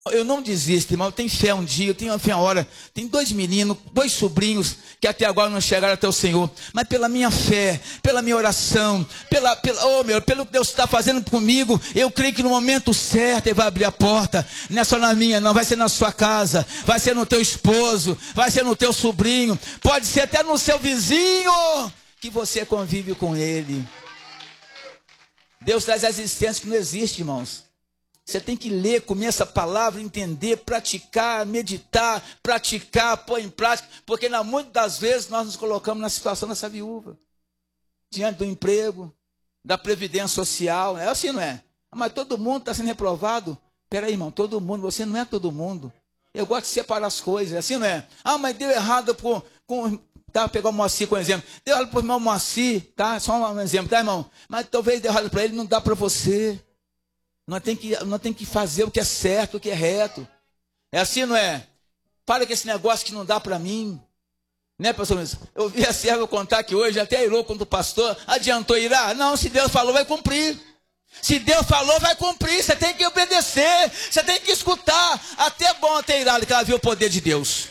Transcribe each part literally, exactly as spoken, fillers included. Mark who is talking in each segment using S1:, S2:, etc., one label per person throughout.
S1: Eu não desisto, irmão. Eu tenho fé um dia, eu tenho fé uma hora. Tem dois meninos, dois sobrinhos que até agora não chegaram até o Senhor. Mas pela minha fé, pela minha oração, pela, pela, oh, meu, pelo que Deus está fazendo comigo, eu creio que no momento certo Ele vai abrir a porta. Não é só na minha, não. Vai ser na sua casa, vai ser no teu esposo, vai ser no teu sobrinho, pode ser até no seu vizinho que você convive com ele. Deus traz a existência que não existe, irmãos. Você tem que ler, comer essa palavra, entender, praticar, meditar, praticar, pôr em prática. Porque na, muitas das vezes nós nos colocamos na situação dessa viúva. Diante do emprego, da previdência social. É assim, não é? Mas todo mundo está sendo reprovado. Peraí, irmão, todo mundo. Você não é todo mundo. Eu gosto de separar as coisas. É assim, não é? Ah, mas deu errado com... com tá, pegar o Moacir como exemplo. Deu errado para o irmão Moacir, tá? Só um exemplo, tá, irmão? Mas talvez deu errado para ele, não dá para você. Nós temos que, nós temos que fazer o que é certo, o que é reto. É assim, não é? Para com esse negócio que não dá para mim. Né, pastor Luiz? Eu vi a serva contar aqui hoje, até irou quando o pastor adiantou irá. Não, se Deus falou, vai cumprir. Se Deus falou, vai cumprir. Você tem que obedecer. Você tem que escutar. Até bom até irá, que ela viu o poder de Deus.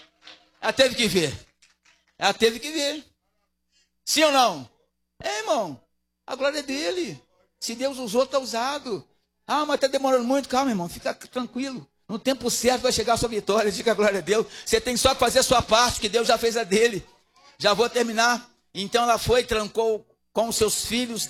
S1: Ela teve que ver. Ela teve que ver. Sim ou não? É, irmão. A glória é dele. Se Deus usou, está usado. Ah, mas está demorando muito. Calma, irmão. Fica tranquilo. No tempo certo vai chegar a sua vitória. Diga a glória a Deus. Você tem só que fazer a sua parte, que Deus já fez a dele. Já vou terminar. Então ela foi, trancou com os seus filhos,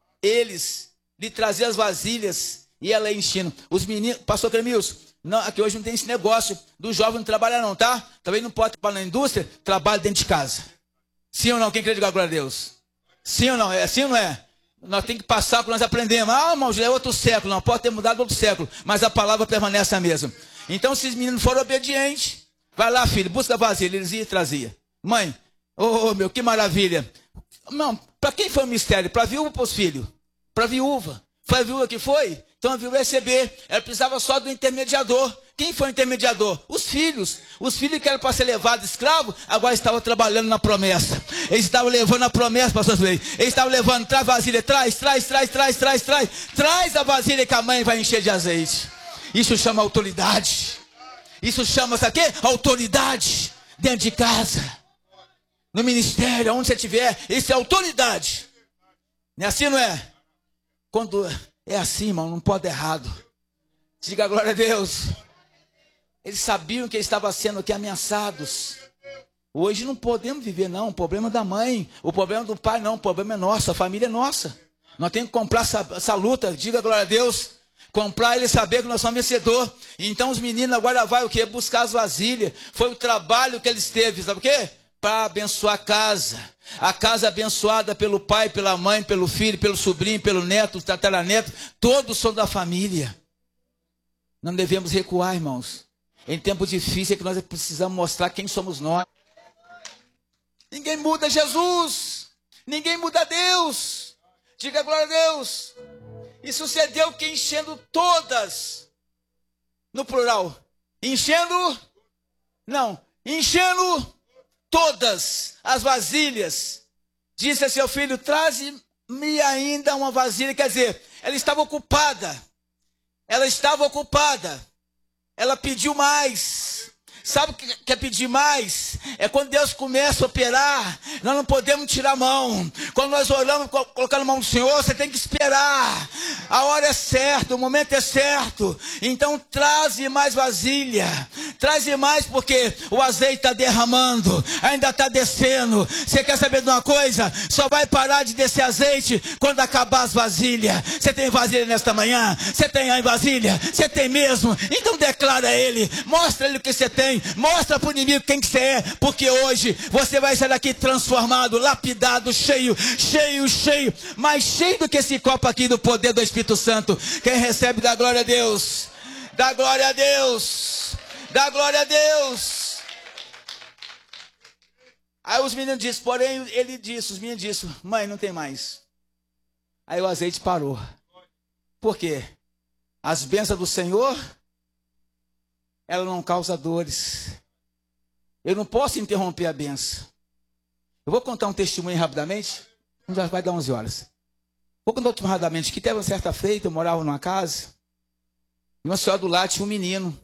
S1: eles, lhe trazer as vasilhas, e ela ia enchendo. Os meninos, pastor Cremilson, não, aqui hoje não tem esse negócio do jovem não trabalhar não, tá? Também não pode trabalhar na indústria, trabalha dentro de casa. Sim ou não? Quem quer dizer glória a Deus? Sim ou não? É assim ou não é? Nós temos que passar o que nós aprendemos. Ah, irmão, já é outro século. Não pode ter mudado outro século. Mas a palavra permanece a mesma. Então, esses meninos foram obedientes. Vai lá, filho, busca a vasilha. Eles iam e traziam. Mãe, oh, oh meu, que maravilha. Não, para quem foi o mistério? Para a viúva ou para os filhos? Para a viúva. Foi a viúva que foi? Então a viúva ia receber. Ela precisava só do intermediador. Quem foi o intermediador? Os filhos. Os filhos que eram para ser levados escravos, agora estavam trabalhando na promessa. Eles estavam levando a promessa, pastor Frei. Eles estavam levando, traz vasilha, traz, traz, traz, traz, traz, traz. Traz a vasilha que a mãe vai encher de azeite. Isso chama autoridade. Isso chama, sabe o quê? Autoridade. Dentro de casa. No ministério, onde você estiver. Isso é autoridade. Não é assim, não é? Quando é assim, irmão, não pode dar errado. Diga a glória a Deus. Eles sabiam que eles estavam sendo aqui ameaçados. Hoje não podemos viver, não. O problema é da mãe. O problema é do pai, não. O problema é nosso. A família é nossa. Nós temos que comprar essa, essa luta. Diga a glória a Deus. Comprar ele saber que nós somos vencedor. Então os meninos agora vai o quê? Buscar as vasilhas. Foi o trabalho que eles teve. Sabe o quê? Para abençoar a casa. A casa abençoada pelo pai, pela mãe, pelo filho, pelo sobrinho, pelo neto, tataraneto. Todos são da família. Não devemos recuar, irmãos. Em tempo difícil é que nós precisamos mostrar quem somos nós. Ninguém muda Jesus. Ninguém muda Deus. Diga glória a Deus. E sucedeu que enchendo todas, no plural, enchendo, não, enchendo todas as vasilhas, disse a seu filho, traze-me ainda uma vasilha. Quer dizer, ela estava ocupada. Ela estava ocupada. Ela pediu mais. Sabe o que é pedir mais? É quando Deus começa a operar, nós não podemos tirar a mão. Quando nós oramos, colocando a mão do Senhor, você tem que esperar. A hora é certa, o momento é certo. Então traze mais vasilha. Traze mais porque o azeite está derramando, ainda está descendo. Você quer saber de uma coisa? Só vai parar de descer azeite quando acabar as vasilhas. Você tem vasilha nesta manhã? Você tem aí vasilha? Você tem mesmo? Então declara a Ele, mostra a Ele o que você tem. Mostra para o inimigo quem que você é, porque hoje você vai sair daqui transformado, lapidado, cheio, cheio, cheio, mais cheio do que esse copo aqui do poder do Espírito Santo. Quem recebe dá glória a Deus, dá glória a Deus, dá glória a Deus. Aí os meninos disseram, porém ele disse, os meninos disseram, mãe, não tem mais. Aí o azeite parou. Por quê? As bênçãos do Senhor, ela não causa dores. Eu não posso interromper a benção. Eu vou contar um testemunho rapidamente. Já vai dar onze horas. Vou contar rapidamente que teve uma certa feita, eu morava numa casa. E uma senhora do lado tinha um menino.